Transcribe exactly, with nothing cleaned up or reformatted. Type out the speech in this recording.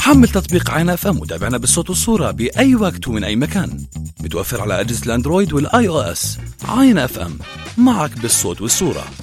حمل تطبيق عين اف ام وتابعنا بالصوت والصورة بأي وقت ومن أي مكان. متوفر على أجهزة الأندرويد والآي أو إس. عين اف ام، معك بالصوت والصورة.